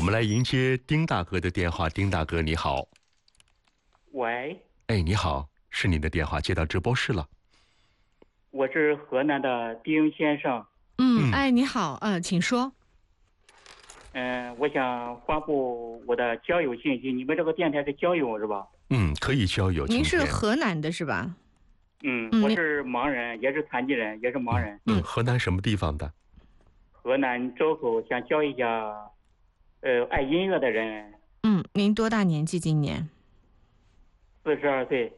我们来迎接丁大哥的电话。丁大哥你好。 喂。 哎，你好，是你的电话接到直播室了。 我是河南的丁先生。 哎，你好，请说。 我想发布我的交友信息。你们这个电台是交友是吧？ 可以交友。 您是河南的是吧？ 我是盲人，也是残疾人，也是盲人。 河南什么地方的？ 河南周口，想交一下，爱音乐的人。 您多大年纪？今年 42岁。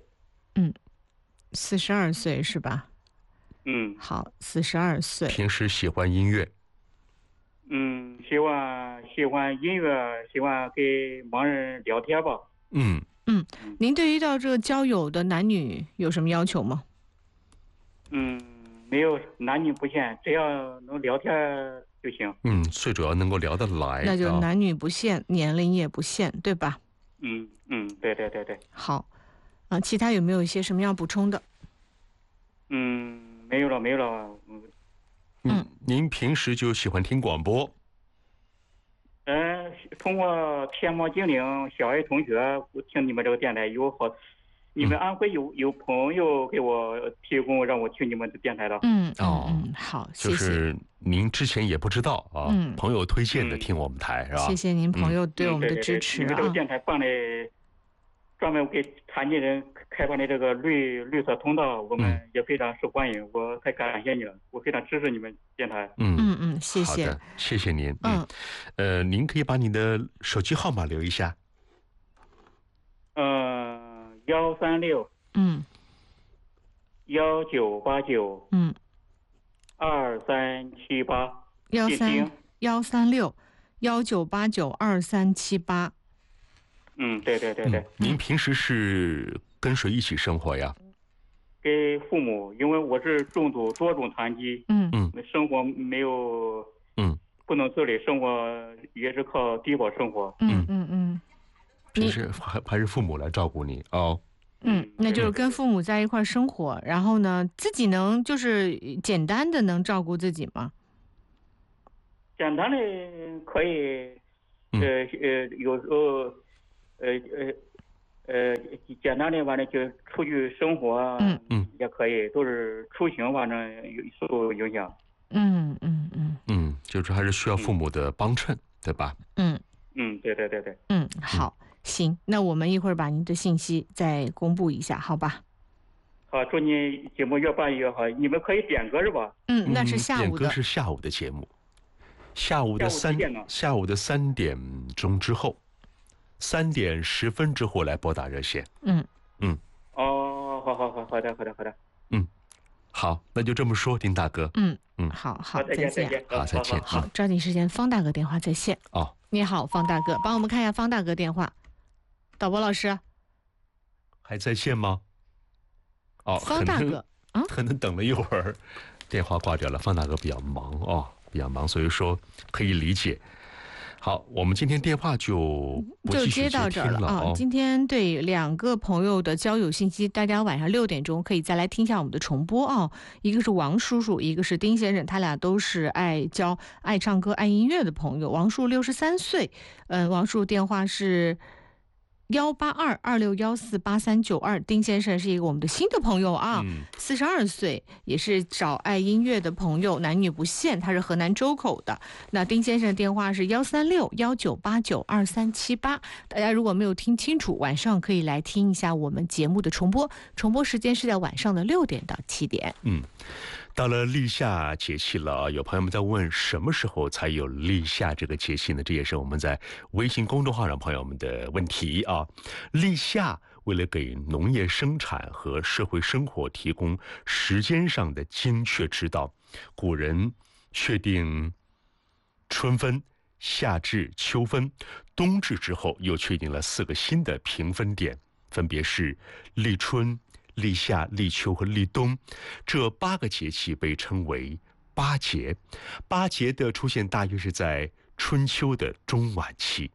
42岁是吧？好，42岁。 平时喜欢音乐？ 喜欢音乐，喜欢跟盲人聊天吧。 您对于到这个交友的男女有什么要求吗？ 没有，男女不限，只要能聊天就行。 最主要能够聊得来。 那就男女不限，年龄也不限，对吧？ 对对对对。 好，其他有没有一些什么要补充的？ 没有了。 您平时就喜欢听广播？ 通过天猫精灵小爱同学，我听你们这个电台你们安徽有朋友给我提供让我去你们的电台了。 好，谢谢。 就是您之前也不知道啊，朋友推荐的听我们台是吧？ 谢谢您朋友对我们的支持。 你们这个电台办的专门给残疾人开办的这个绿色通道，我们也非常受欢迎，我太感谢你了，我非常支持你们电台。 谢谢。 好的，谢谢您。您可以把你的手机号码留一下。 136 1989 2378。 136 1989 2378。 对对对对。 您平时是跟谁一起生活呀？ 跟父母，因为我是重度多种残疾，生活没有，不能自理，生活也是靠低保生活。 平时还是父母来照顾你哦。 那就是跟父母在一块生活，然后呢，自己能就是简单的能照顾自己吗？ 简单的可以，有时候，简单的反正就出去生活，也可以，都是出行反正受影响。 就是还是需要父母的帮衬，对吧？ 对对对对。 好，行，那我们一会儿把您的信息再公布一下，好吧？ 好， 祝你节目越办越好。你们可以点歌是吧？ 那是下午的。 点歌是下午的节目，下午的3点钟之后，3点10分之后来拨打热线。 好的。 好，那就这么说，丁大哥。 好，再见。 好，再见。 好，抓紧时间，方大哥电话在线。你好，方大哥，帮我们看一下方大哥电话。导播老师， 还在线吗？ 方大哥， 可能等了一会儿，电话挂掉了。方大哥比较忙，所以说可以理解。好，我们今天电话就接到这儿了啊。今天对2个朋友的交友信息，大家晚上6点钟可以再来听一下我们的重播啊。一个是王叔叔，一个是丁先生，他俩都是爱唱歌、爱音乐的朋友。王叔63岁，王叔电话是18226148392。丁先生是一个我们的新的朋友啊，42岁，也是找爱音乐的朋友，男女不限，他是河南周口的。那丁先生的电话是136 1989 2378。大家如果没有听清楚，晚上可以来听一下我们节目的重播，重播时间是在晚上的6点到7点。 到了立夏节气了，有朋友们在问什么时候才有立夏这个节气呢？这也是我们在微信公众号上朋友们的问题啊。立夏为了给农业生产和社会生活提供时间上的精确指导，古人确定春分、夏至、秋分，冬至之后又确定了4个新的评分点，分别是立春、立夏、立秋和立冬。这8个节气被称为8节。8节的出现大约是在春秋的中晚期。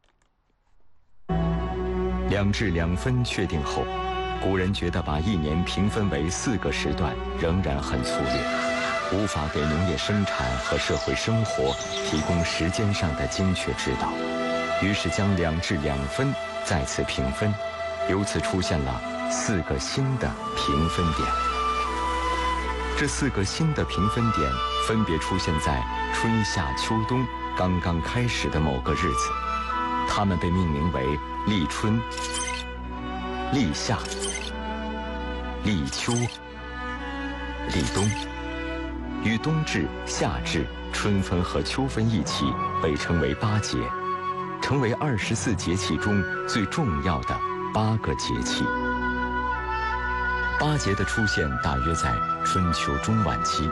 2至2分确定后，古人觉得把一年平分为4个时段仍然很粗略，无法给农业生产和社会生活提供时间上的精确指导。 于是将2至2分再次平分，由此出现了4个新的平分点。这4个新的平分点分别出现在春夏秋冬刚刚开始的某个日子，它们被命名为立春、立夏、立秋、立冬，与冬至、夏至、春分和秋分一起被称为8节，成为24节气中最重要的8个节气。8节的出现大约在春秋中晚期。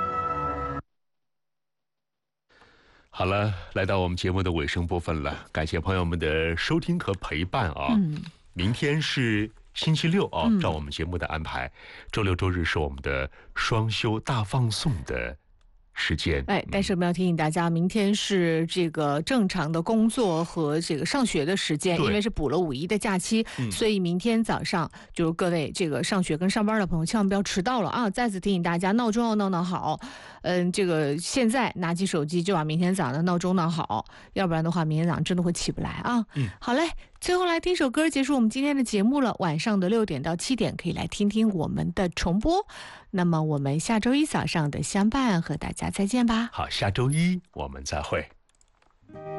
好了，来到我们节目的尾声部分了，感谢朋友们的收听和陪伴啊。明天是星期六啊，照我们节目的安排，周六周日是我们的双休大放送的时间。 但是我们要提醒大家，明天是这个正常的工作和这个上学的时间，因为是补了5一的假期，所以明天早上就是各位这个上学跟上班的朋友千万不要迟到了啊！再次提醒大家，闹钟要闹好。这个现在拿起手机就把明天早上的闹钟闹好，要不然的话明天早上真的会起不来啊。好嘞，最后来听首歌结束我们今天的节目了。晚上的6点到7点可以来听听我们的重播。那么我们下周一早上的相伴和大家再见吧。 好，下周一我们再会。